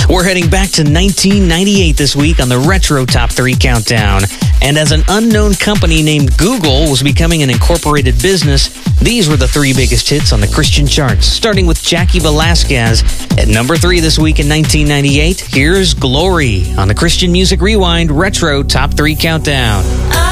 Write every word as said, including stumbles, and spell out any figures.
We're heading back to nineteen ninety-eight this week on the Retro Top three Countdown. And as an unknown company named Google was becoming an incorporated business, these were the three biggest hits on the Christian charts, starting with Jackie Velasquez. At number three this week in nineteen ninety-eight, here's Glory on the Christian Music Rewind Retro Top three Countdown.